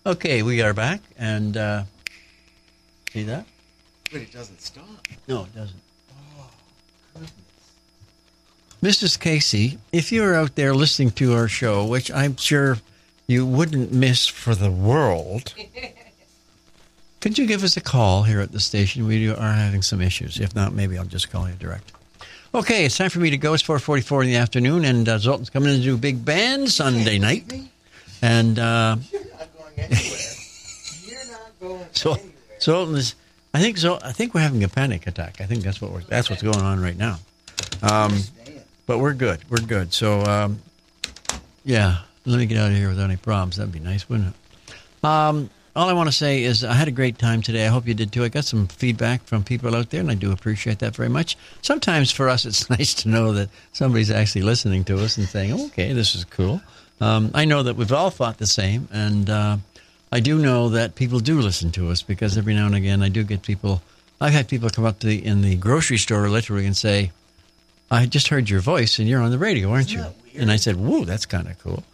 Okay, we are back, and see that? But it doesn't stop. No, it doesn't. Oh, goodness. Mrs. Casey, if you're out there listening to our show, which I'm sure you wouldn't miss for the world, could you give us a call here at the station? We are having some issues. If not, maybe I'll just call you direct. Okay, it's time for me to go. It's 4:44 in the afternoon, and Zoltan's coming in to do Big Band Sunday night. And You're not going anywhere. You're not going anywhere. Zoltan is. I think we're having a panic attack. I think that's what's going on right now. But we're good. We're good. So yeah, let me get out of here without any problems. That'd be nice, wouldn't it? All I want to say is I had a great time today. I hope you did too. I got some feedback from people out there, and I do appreciate that very much. Sometimes for us, it's nice to know that somebody's actually listening to us and saying, okay, this is cool. I know that we've all thought the same, and I do know that people do listen to us because every now and again I do get people. I've had people come up to in the grocery store literally and say, I just heard your voice, and you're on the radio, aren't you? And I said, whoa, that's kind of cool.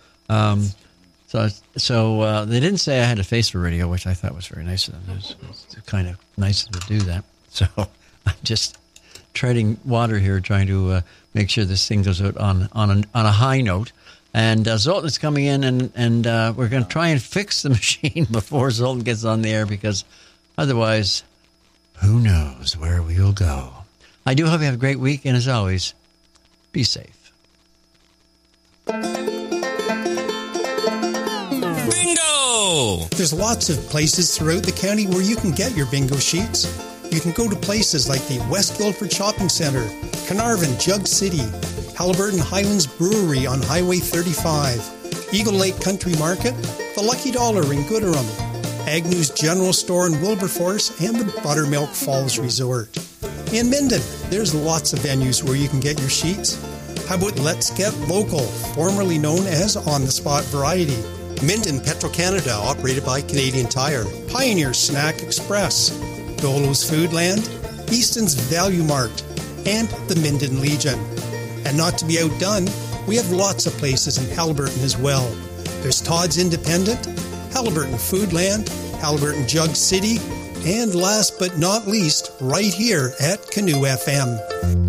So they didn't say I had a face for radio, which I thought was very nice of them. It's kind of nice to do that. So I'm just treading water here, trying to make sure this thing goes out on a high note. And Zoltan's coming in, and we're going to try and fix the machine before Zoltan gets on the air, because otherwise, who knows where we'll go. I do hope you have a great week, and as always, be safe. Bingo! There's lots of places throughout the county where you can get your bingo sheets. You can go to places like the West Guildford Shopping Centre, Carnarvon, Jug City, Halliburton Highlands Brewery on Highway 35, Eagle Lake Country Market, the Lucky Dollar in Gooderham, Agnew's General Store in Wilberforce, and the Buttermilk Falls Resort. In Minden, there's lots of venues where you can get your sheets. How about Let's Get Local, formerly known as On the Spot Variety? Minden Petro-Canada, operated by Canadian Tire. Pioneer Snack Express. Dolo's Foodland. Easton's Value Mart. And the Minden Legion. And not to be outdone, we have lots of places in Halliburton as well. There's Todd's Independent, Halliburton Foodland, Halliburton Jug City, and last but not least, right here at Canoe FM.